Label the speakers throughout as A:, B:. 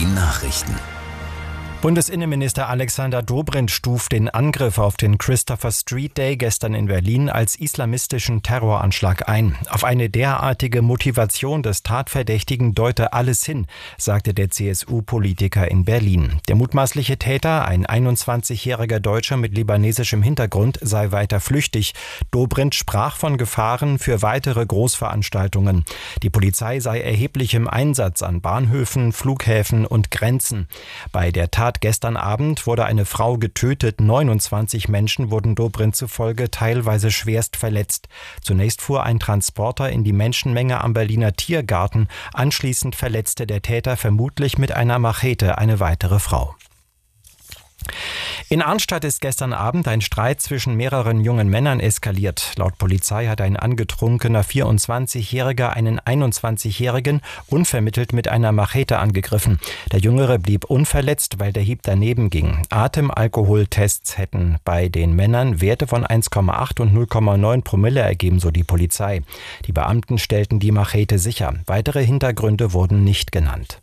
A: Nachrichten.
B: Bundesinnenminister Alexander Dobrindt stuft den Angriff auf den Christopher Street Day gestern in Berlin als islamistischen Terroranschlag ein. Auf eine derartige Motivation des Tatverdächtigen deute alles hin, sagte der CSU-Politiker in Berlin. Der mutmaßliche Täter, ein 21-jähriger Deutscher mit libanesischem Hintergrund, sei weiter flüchtig. Dobrindt sprach von Gefahren für weitere Großveranstaltungen. Die Polizei sei erheblich im Einsatz an Bahnhöfen, Flughäfen und Grenzen. Bei der Tat gestern Abend wurde eine Frau getötet, 29 Menschen wurden Dobrindt zufolge teilweise schwerst verletzt. Zunächst fuhr ein Transporter in die Menschenmenge am Berliner Tiergarten, anschließend verletzte der Täter vermutlich mit einer Machete eine weitere Frau. In Arnstadt ist gestern Abend ein Streit zwischen mehreren jungen Männern eskaliert. Laut Polizei hat ein angetrunkener 24-Jähriger einen 21-Jährigen unvermittelt mit einer Machete angegriffen. Der Jüngere blieb unverletzt, weil der Hieb daneben ging. Atemalkoholtests hätten bei den Männern Werte von 1,8 und 0,9 Promille ergeben, so die Polizei. Die Beamten stellten die Machete sicher. Weitere Hintergründe wurden nicht genannt.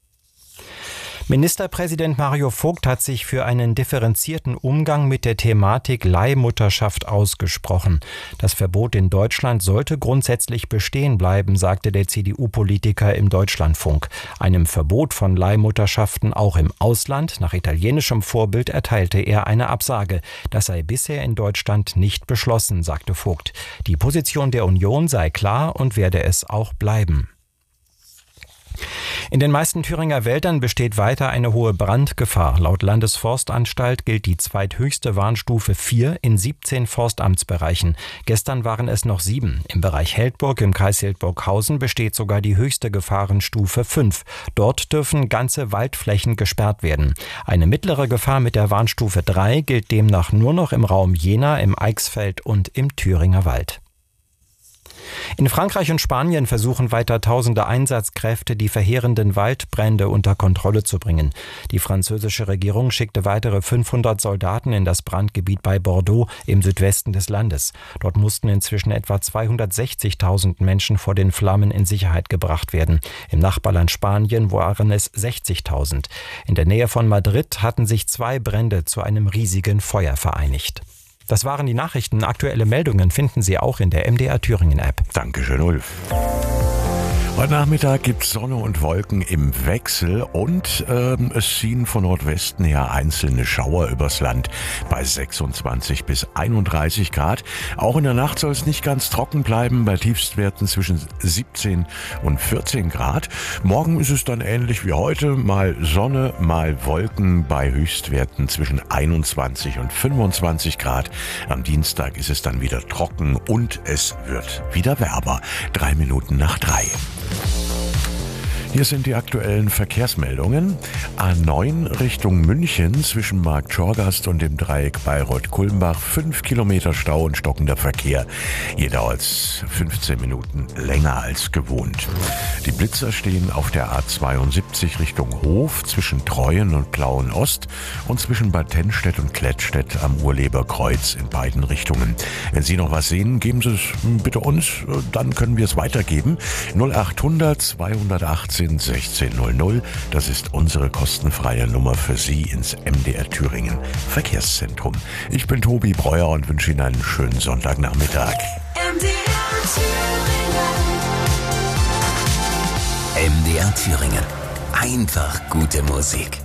B: Ministerpräsident Mario Vogt hat sich für einen differenzierten Umgang mit der Thematik Leihmutterschaft ausgesprochen. Das Verbot in Deutschland sollte grundsätzlich bestehen bleiben, sagte der CDU-Politiker im Deutschlandfunk. Einem Verbot von Leihmutterschaften auch im Ausland nach italienischem Vorbild erteilte er eine Absage. Das sei bisher in Deutschland nicht beschlossen, sagte Vogt. Die Position der Union sei klar und werde es auch bleiben. In den meisten Thüringer Wäldern besteht weiter eine hohe Brandgefahr. Laut Landesforstanstalt gilt die zweithöchste Warnstufe 4 in 17 Forstamtsbereichen. Gestern waren es noch 7. Im Bereich Heldburg im Kreis Hildburghausen besteht sogar die höchste Gefahrenstufe 5. Dort dürfen ganze Waldflächen gesperrt werden. Eine mittlere Gefahr mit der Warnstufe 3 gilt demnach nur noch im Raum Jena, im Eichsfeld und im Thüringer Wald. In Frankreich und Spanien versuchen weiter tausende Einsatzkräfte, die verheerenden Waldbrände unter Kontrolle zu bringen. Die französische Regierung schickte weitere 500 Soldaten in das Brandgebiet bei Bordeaux im Südwesten des Landes. Dort mussten inzwischen etwa 260.000 Menschen vor den Flammen in Sicherheit gebracht werden. Im Nachbarland Spanien waren es 60.000. In der Nähe von Madrid hatten sich 2 Brände zu einem riesigen Feuer vereinigt. Das waren die Nachrichten. Aktuelle Meldungen finden Sie auch in der MDR Thüringen App.
C: Dankeschön, Ulf. Heute Nachmittag gibt es Sonne und Wolken im Wechsel und es ziehen von Nordwesten her einzelne Schauer übers Land bei 26 bis 31 Grad. Auch in der Nacht soll es nicht ganz trocken bleiben, bei Tiefstwerten zwischen 17 und 14 Grad. Morgen ist es dann ähnlich wie heute, mal Sonne, mal Wolken bei Höchstwerten zwischen 21 und 25 Grad. Am Dienstag ist es dann wieder trocken und es wird wieder wärmer. 3 Minuten nach 3. Hier sind die aktuellen Verkehrsmeldungen. A9 Richtung München zwischen Markt Schorgast und dem Dreieck Bayreuth-Kulmbach 5 Kilometer Stau und stockender Verkehr. Hier dauert es 15 Minuten länger als gewohnt. Die Blitzer stehen auf der A72 Richtung Hof zwischen Treuen und Plauen-Ost und zwischen Bad Tennstedt und Klettstedt am Urleberkreuz in beiden Richtungen. Wenn Sie noch was sehen, geben Sie es bitte uns, dann können wir es weitergeben. 0800 218 1600, das ist unsere kostenfreie Nummer für Sie ins MDR Thüringen Verkehrszentrum. Ich bin Tobi Breuer und wünsche Ihnen einen schönen Sonntagnachmittag.
A: MDR Thüringen. Einfach gute Musik.